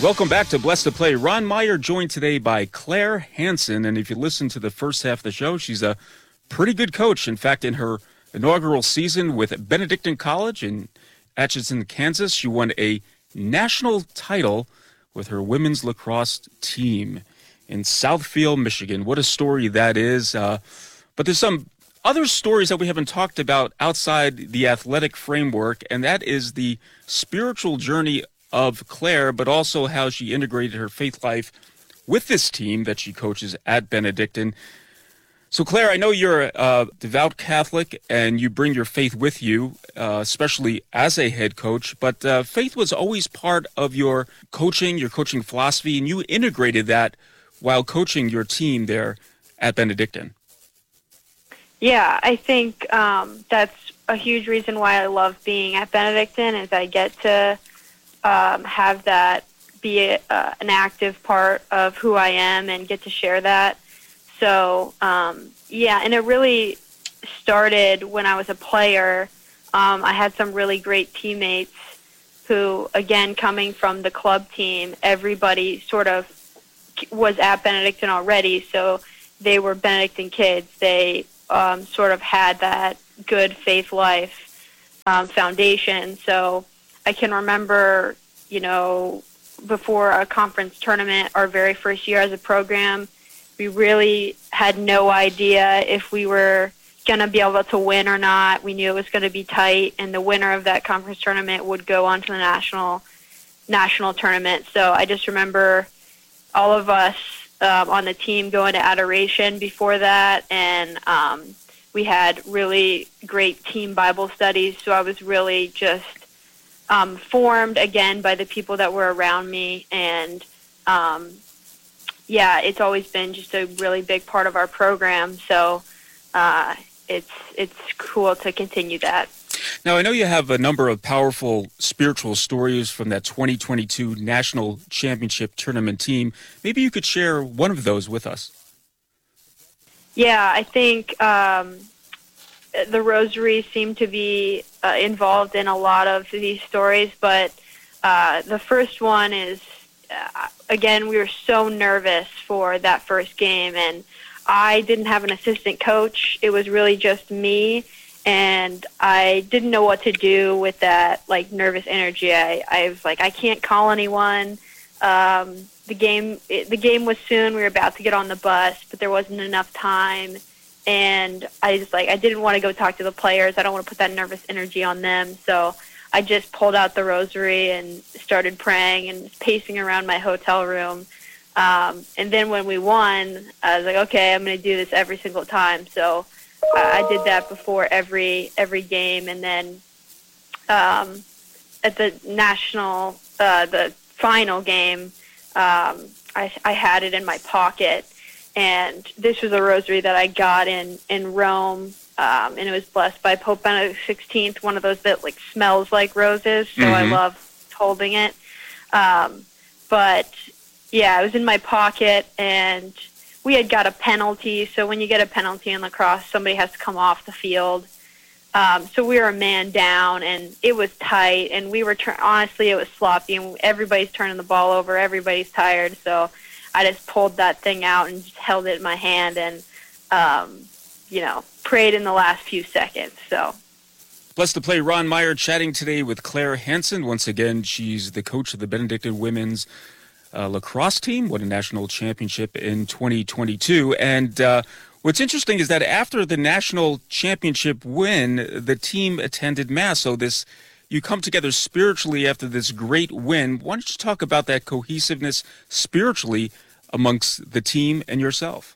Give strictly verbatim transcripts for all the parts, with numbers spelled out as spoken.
Welcome back to Blessed to Play. Ron Meyer joined today by Claire Hansen, and if you listen to the first half of the show, she's a pretty good coach. In fact, in her inaugural season with Benedictine College in Atchison, Kansas, she won a national title with her women's lacrosse team in Southfield, Michigan. What a story that is. Uh, but there's some other stories that we haven't talked about outside the athletic framework, and that is the spiritual journey of Claire, but also how she integrated her faith life with this team that she coaches at Benedictine. So, Claire, I know you're a devout Catholic and you bring your faith with you, uh, especially as a head coach, but uh, faith was always part of your coaching, your coaching philosophy, and you integrated that while coaching your team there at Benedictine. Yeah, I think um, that's a huge reason why I love being at Benedictine is I get to Um, have that be a, uh, an active part of who I am and get to share that. So, um, yeah, and it really started when I was a player. Um, I had some really great teammates who, again, coming from the club team, everybody sort of was at Benedictine already, so they were Benedictine kids. They um, sort of had that good faith life um, foundation. So I can remember, you know, before a conference tournament, our very first year as a program, we really had no idea if we were going to be able to win or not. We knew it was going to be tight, and the winner of that conference tournament would go on to the national national tournament. So I just remember all of us um, on the team going to adoration before that, and um, we had really great team Bible studies. So I was really just Um, formed again by the people that were around me, and um, yeah, it's always been just a really big part of our program. So uh, it's it's cool to continue that. Now, I know you have a number of powerful spiritual stories from that twenty twenty-two National Championship Tournament team. Maybe you could share one of those with us. Yeah, I think um, the Rosary seemed to be uh, involved in a lot of these stories, but uh, the first one is, uh, again, we were so nervous for that first game, and I didn't have an assistant coach. It was really just me, and I didn't know what to do with that, like, nervous energy. I, I was like, I can't call anyone. Um, the game, it, the game was soon. We were about to get on the bus, but there wasn't enough time. And I just like I didn't want to go talk to the players. I don't want to put that nervous energy on them. So I just pulled out the rosary and started praying and pacing around my hotel room. Um, and then when we won, I was like, okay, I'm going to do this every single time. So uh, I did that before every every game. And then um, at the national, uh, the final game, um, I, I had it in my pocket. And this was a rosary that I got in, in Rome, um, and it was blessed by Pope Benedict the sixteenth, one of those that, like, smells like roses, so mm-hmm. I love holding it. Um, but, yeah, it was in my pocket, and we had got a penalty, so when you get a penalty in lacrosse, somebody has to come off the field. Um, so we were a man down, and it was tight, and we were, tur- honestly, it was sloppy, and everybody's turning the ball over, everybody's tired, so I just pulled that thing out and just held it in my hand and, um, you know, prayed in the last few seconds. So, Blessed to Play, Ron Meyer chatting today with Claire Hansen. Once again, she's the coach of the Benedictine women's uh, lacrosse team, won a national championship in twenty twenty-two. And uh, what's interesting is that after the national championship win, the team attended Mass. So this you come together spiritually after this great win. Why don't you talk about that cohesiveness spiritually amongst the team and yourself?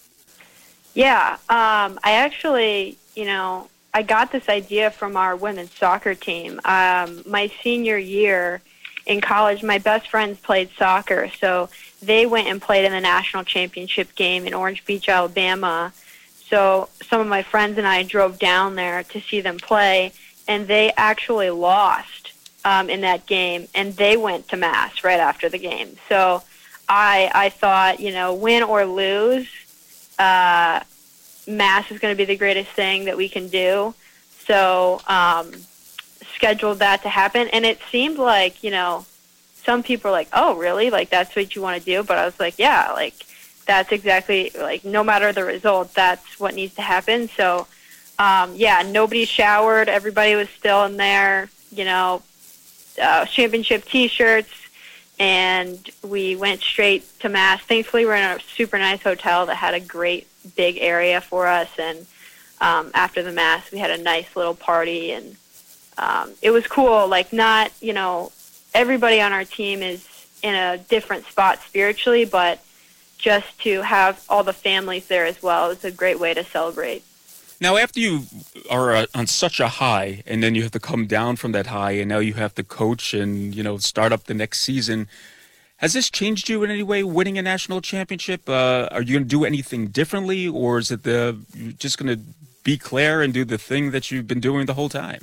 Yeah, um, I actually, you know, I got this idea from our women's soccer team. Um, my senior year in college, my best friends played soccer, so they went and played in the national championship game in Orange Beach, Alabama. So some of my friends and I drove down there to see them play, and they actually lost um, in that game, and they went to Mass right after the game. So I I thought, you know, win or lose, uh, Mass is going to be the greatest thing that we can do. So um, scheduled that to happen, and it seemed like, you know, some people are like, oh, really? Like, that's what you want to do? But I was like, yeah, like, that's exactly, like, no matter the result, that's what needs to happen. So, um, yeah, nobody showered. Everybody was still in there, you know, uh, championship T-shirts, and we went straight to Mass. Thankfully, we're in a super nice hotel that had a great big area for us, and um, after the Mass, we had a nice little party, and um, it was cool. Like, not, you know, everybody on our team is in a different spot spiritually, but just to have all the families there as well is a great way to celebrate. Now, after you are uh, on such a high, and then you have to come down from that high, and now you have to coach and, you know, start up the next season, has this changed you in any way, winning a national championship? Uh, are you going to do anything differently, or is it the you're just going to be Claire and do the thing that you've been doing the whole time?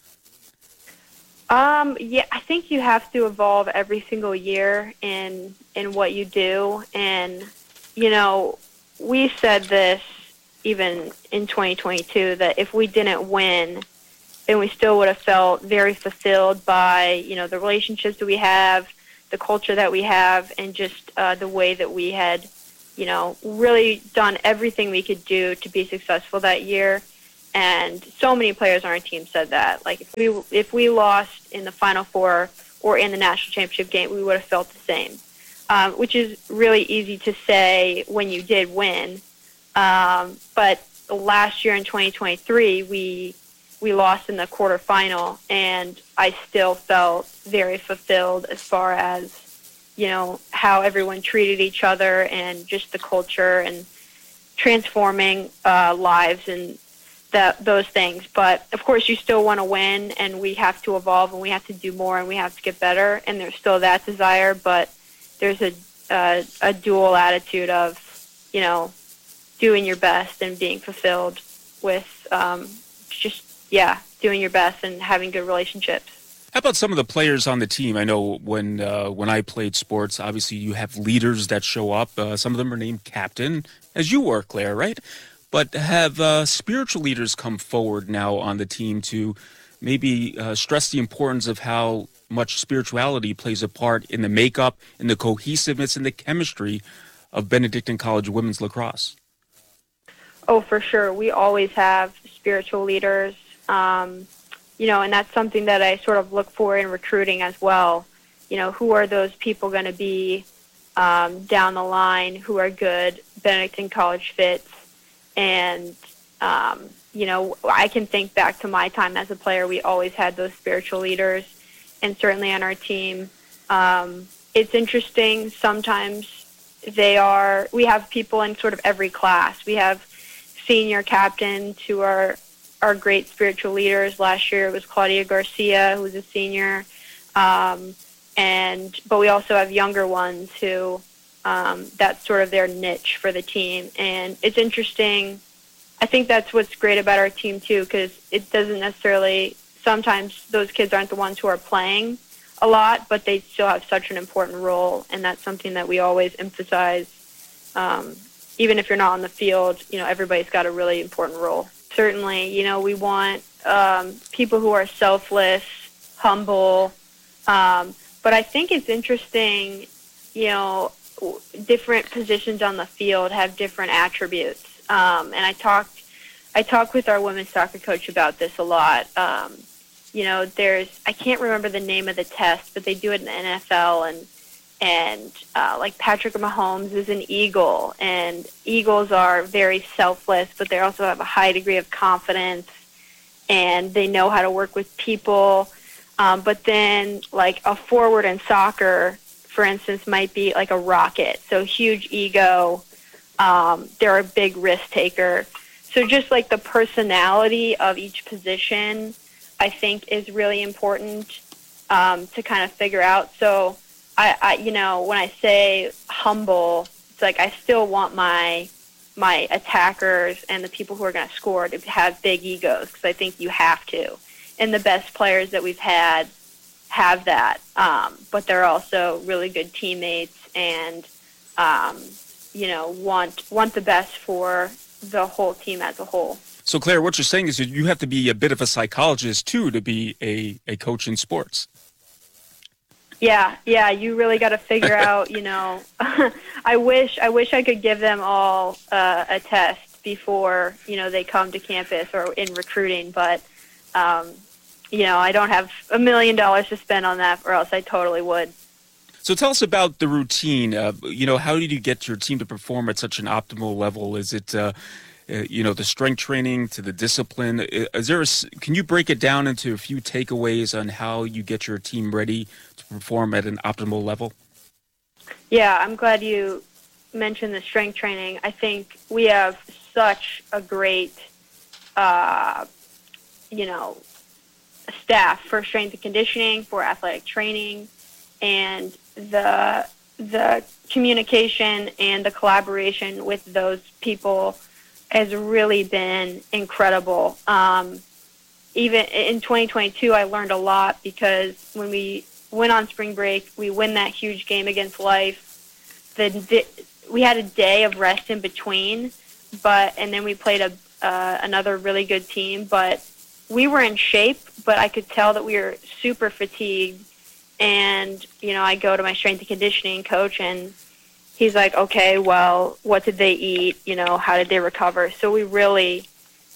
Um, yeah, I think you have to evolve every single year in in what you do. And, you know, we said this even in twenty twenty-two, that if we didn't win, then we still would have felt very fulfilled by, you know, the relationships that we have, the culture that we have, and just uh, the way that we had, you know, really done everything we could do to be successful that year. And so many players on our team said that. Like, if we if we lost in the Final Four or in the national championship game, we would have felt the same, um, which is really easy to say when you did win. Um, but last year in twenty twenty-three, we we lost in the quarterfinal, and I still felt very fulfilled as far as, you know, how everyone treated each other and just the culture and transforming uh, lives and that those things. But of course, you still want to win, and we have to evolve, and we have to do more, and we have to get better. And there's still that desire, but there's a uh, a dual attitude of, you know, doing your best and being fulfilled with um, just, yeah, doing your best and having good relationships. How about some of the players on the team? I know when uh, when I played sports, obviously you have leaders that show up. Uh, some of them are named captain, as you were, Claire, right? But have uh, spiritual leaders come forward now on the team to maybe uh, stress the importance of how much spirituality plays a part in the makeup, in the cohesiveness, and the chemistry of Benedictine College women's lacrosse? Oh, for sure. We always have spiritual leaders, um, you know, and that's something that I sort of look for in recruiting as well. You know, who are those people going to be um, down the line who are good Benedictine College fits? And, um, you know, I can think back to my time as a player. We always had those spiritual leaders, and certainly on our team. Um, it's interesting. Sometimes they are, we have people in sort of every class. We have senior captains who are, are great spiritual leaders. Last year it was Claudia Garcia, who was a senior. Um, and, but we also have younger ones who, Um, that's sort of their niche for the team. And it's interesting. I think that's what's great about our team, too, because it doesn't necessarily, sometimes those kids aren't the ones who are playing a lot, but they still have such an important role, and that's something that we always emphasize. Um, even if you're not on the field, you know, everybody's got a really important role. Certainly, you know, we want um, people who are selfless, humble, um, but I think it's interesting, you know, different positions on the field have different attributes. Um, and I talked, I talked with our women's soccer coach about this a lot. Um, you know, there's, I can't remember the name of the test, but they do it in the N F L, and, and uh, like Patrick Mahomes is an Eagle, and Eagles are very selfless, but they also have a high degree of confidence, and they know how to work with people. Um, but then, like, a forward in soccer, for instance, might be like a rocket. So huge ego. Um, they're a big risk taker. So just like the personality of each position, I think is really important um, to kind of figure out. So I, I, you know, when I say humble, it's like I still want my my attackers and the people who are going to score to have big egos, because I think you have to. And the best players that we've had have that, um, but they're also really good teammates, and um, you know, want want the best for the whole team as a whole. So, Claire, what you're saying is that you have to be a bit of a psychologist too to be a, a coach in sports. Yeah, yeah, you really got to figure out, you know, I wish I wish I could give them all uh, a test before, you know, they come to campus or in recruiting, but, um, you know, I don't have a million dollars to spend on that, or else I totally would. So tell us about the routine. Uh, you know, how did you get your team to perform at such an optimal level? Is it, uh, uh, you know, the strength training to the discipline? Is there a, can you break it down into a few takeaways on how you get your team ready to perform at an optimal level? Yeah, I'm glad you mentioned the strength training. I think we have such a great, uh, you know, staff for strength and conditioning, for athletic training, and the the communication and the collaboration with those people has really been incredible. Um, even in twenty twenty-two, I learned a lot because when we went on spring break, we win that huge game against Life. The we had a day of rest in between, but and then we played a uh, another really good team. But we were in shape, but I could tell that we were super fatigued. And, you know, I go to my strength and conditioning coach, and he's like, okay, well, what did they eat? You know, how did they recover? So we really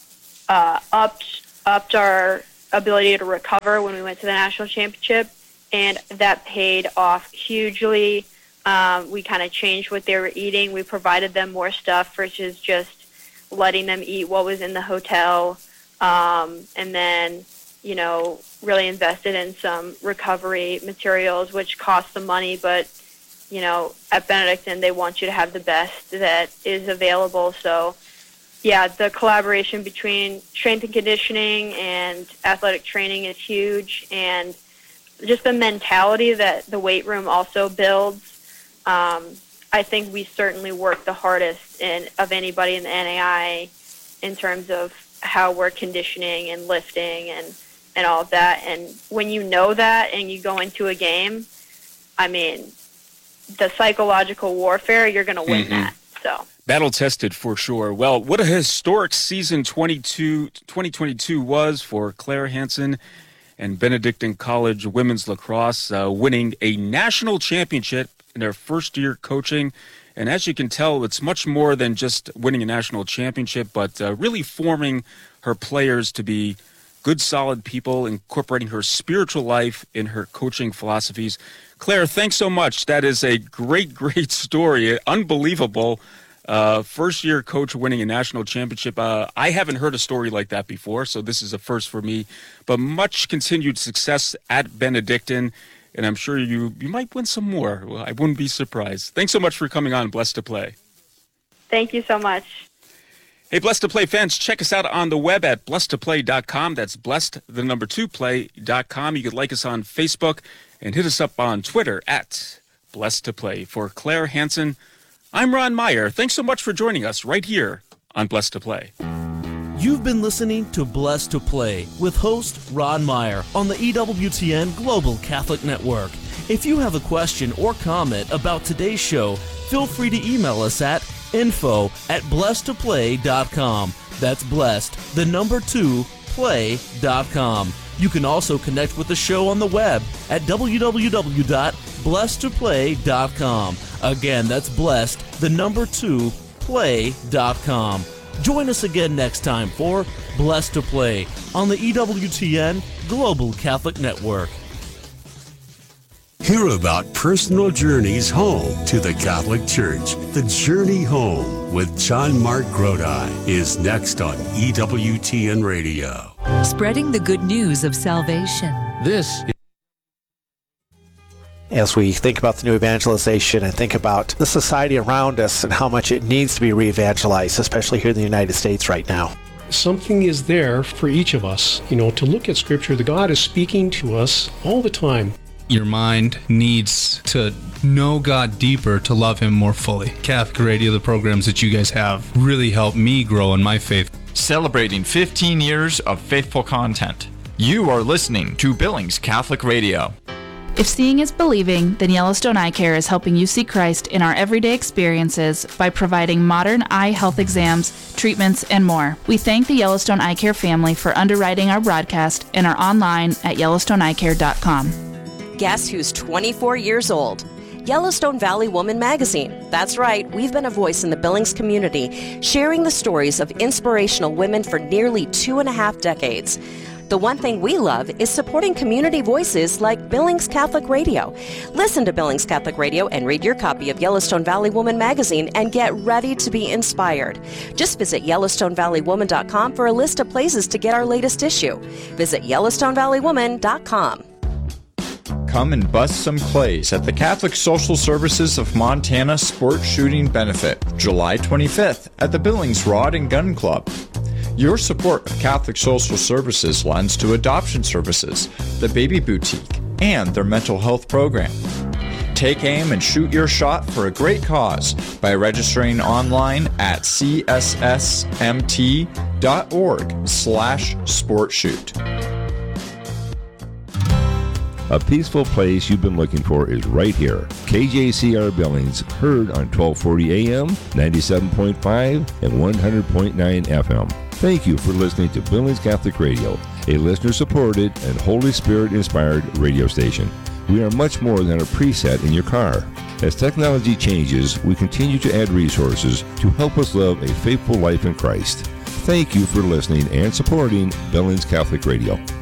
uh, upped, upped our ability to recover when we went to the national championship, and that paid off hugely. Um, we kind of changed what they were eating. We provided them more stuff versus just letting them eat what was in the hotel. Um, and then, you know, really invested in some recovery materials, which cost some money, but, you know, at Benedictine, they want you to have the best that is available. So, yeah, the collaboration between strength and conditioning and athletic training is huge, and just the mentality that the weight room also builds. Um, I think we certainly work the hardest in, of anybody in the N A I A in terms of how we're conditioning and lifting and and all of that. And when you know that and you go into a game, I mean, the psychological warfare, you're going to win mm-hmm. that. So battle tested for sure. Well, what a historic season twenty twenty-two was for Claire Hansen and Benedictine College women's lacrosse, uh, winning a national championship in their first year coaching. And as you can tell, it's much more than just winning a national championship, but uh, really forming her players to be good, solid people, incorporating her spiritual life in her coaching philosophies. Claire, thanks so much. That is a great, great story. Unbelievable. Uh, first-year coach winning a national championship. Uh, I haven't heard a story like that before, so this is a first for me. But much continued success at Benedictine, and I'm sure you, you might win some more. Well, I wouldn't be surprised. Thanks so much for coming on Blessed to Play. Thank you so much. Hey, Blessed to Play fans, check us out on the web at blessed to play dot com. That's blessed, the number two, play dot com. You could like us on Facebook and hit us up on Twitter at Blessed to Play. For Claire Hansen, I'm Ron Meyer. Thanks so much for joining us right here on Blessed to Play. You've been listening to Blessed to Play with host Ron Meyer on the E W T N Global Catholic Network. If you have a question or comment about today's show, feel free to email us at info at blessed to play dot com. That's blessed, the number two, play dot com. You can also connect with the show on the web at w w w dot blessed to play dot com. Again, that's blessed, the number two, play dot com. Join us again next time for Blessed to Play on the E W T N Global Catholic Network. Hear about personal journeys home to the Catholic Church. The Journey Home with John Mark Grodi is next on E W T N Radio. Spreading the good news of salvation. This is As we think about the new evangelization and think about the society around us and how much it needs to be re-evangelized, especially here in the United States right now. Something is there for each of us, you know, to look at Scripture. The God is speaking to us all the time. Your mind needs to know God deeper to love Him more fully. Catholic Radio, the programs that you guys have, really helped me grow in my faith. Celebrating fifteen years of faithful content. You are listening to Billings Catholic Radio. If seeing is believing, then Yellowstone Eye Care is helping you see Christ in our everyday experiences by providing modern eye health exams, treatments, and more. We thank the Yellowstone Eye Care family for underwriting our broadcast and are online at yellowstone eye care dot com. Guess who's twenty-four years old? Yellowstone Valley Woman Magazine. That's right, we've been a voice in the Billings community, sharing the stories of inspirational women for nearly two and a half decades. The one thing we love is supporting community voices like Billings Catholic Radio. Listen to Billings Catholic Radio and read your copy of Yellowstone Valley Woman Magazine and get ready to be inspired. Just visit Yellowstone Valley Woman dot com for a list of places to get our latest issue. Visit Yellowstone Valley Woman dot com. Come and bust some clays at the Catholic Social Services of Montana Sport Shooting Benefit, July twenty-fifth at the Billings Rod and Gun Club. Your support of Catholic Social Services lends to adoption services, the Baby Boutique, and their mental health program. Take aim and shoot your shot for a great cause by registering online at c s s m t dot org slash sportshoot. A peaceful place you've been looking for is right here. K J C R Billings, heard on twelve forty A M, ninety-seven point five, and one hundred point nine F M. Thank you for listening to Billings Catholic Radio, a listener-supported and Holy Spirit-inspired radio station. We are much more than a preset in your car. As technology changes, we continue to add resources to help us live a faithful life in Christ. Thank you for listening and supporting Billings Catholic Radio.